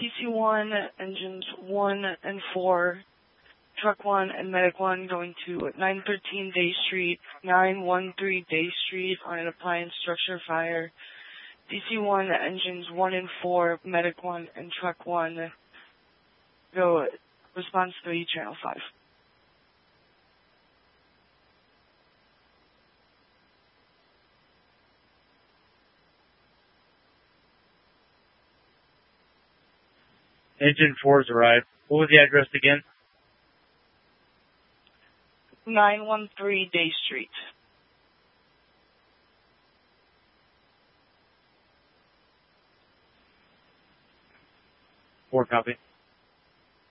DC-1, engines 1 and 4, Truck 1 and Medic 1 going to 913 Day Street, 913 Day Street on an appliance structure fire. DC-1, engines 1 and 4, Medic 1 and Truck 1, go response 3, channel 5. Engine 4's arrived. What was the address again? 913 Day Street. 4 copy.